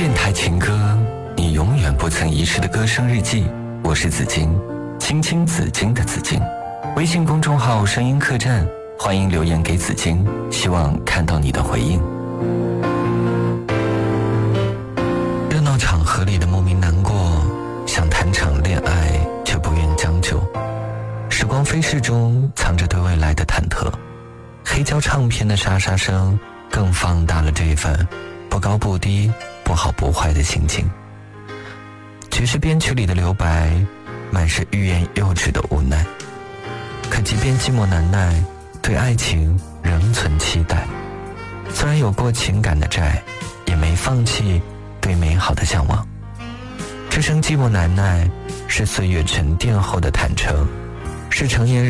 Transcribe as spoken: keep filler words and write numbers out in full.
电台情歌，你永远不曾遗失的歌声日记。我是紫金，青青紫金的紫金。微信公众号声音客栈，欢迎留言给紫金，希望看到你的回应。热闹场合里的莫名难过，想谈场恋爱却不愿将就。时光飞逝中藏着对未来的忐忑，黑胶唱片的沙沙声更放大了这一份不高不低不好不坏的心情。爵士编曲里的留白满是欲言又止的无奈，可即便寂寞难耐，对爱情仍存期待。虽然有过情感的债，也没放弃对美好的向往。这声寂寞难耐是岁月沉淀后的坦诚，是成年人